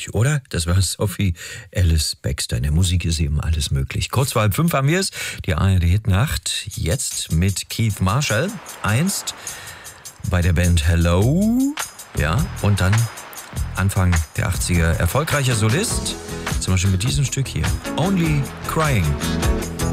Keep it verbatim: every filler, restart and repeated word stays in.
möglich, oder? Das war Sophie Ellis Bextor. In der Musik ist eben alles möglich. Kurz vor halb fünf haben wir es, die A R D-Hitnacht. Jetzt mit Keith Marshall. Einst bei der Band Hello. Ja, und dann Anfang der achtziger erfolgreicher Solist. Zum Beispiel mit diesem Stück hier. Only Crying.